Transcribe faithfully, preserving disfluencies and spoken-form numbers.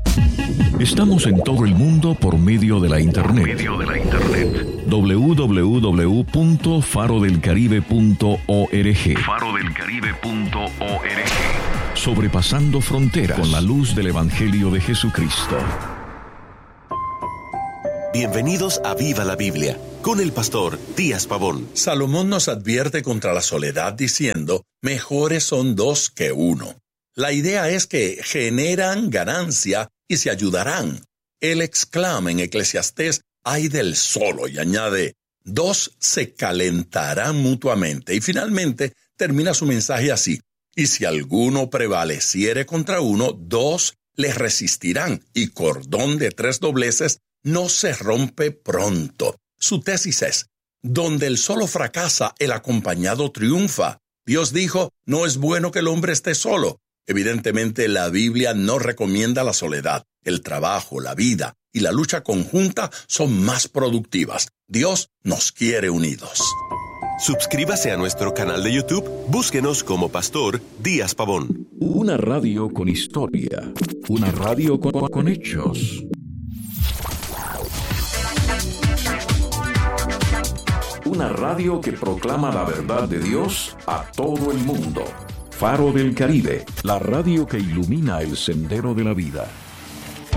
Estamos en todo el mundo por medio de la internet. Medio de la internet. doble u doble u doble u punto faro del caribe punto org. faro del caribe punto org. Sobrepasando fronteras con la luz del Evangelio de Jesucristo. Bienvenidos a Viva la Biblia, con el pastor Díaz Pavón. Salomón nos advierte contra la soledad diciendo, mejores son dos que uno. La idea es que generan ganancia y se ayudarán. Él exclama en Eclesiastés, ay del solo, y añade, dos se calentarán mutuamente. Y finalmente termina su mensaje así, y si alguno prevaleciere contra uno, dos le resistirán, y cordón de tres dobleces no se rompe pronto. Su tesis es, donde el solo fracasa, el acompañado triunfa. Dios dijo, no es bueno que el hombre esté solo. Evidentemente, la Biblia no recomienda la soledad. El trabajo, la vida y la lucha conjunta son más productivas. Dios nos quiere unidos. Suscríbase a nuestro canal de YouTube. Búsquenos como Pastor Díaz Pavón. Una radio con historia. Una radio con, con hechos. Una radio que proclama la verdad de Dios a todo el mundo. Faro del Caribe, la radio que ilumina el sendero de la vida.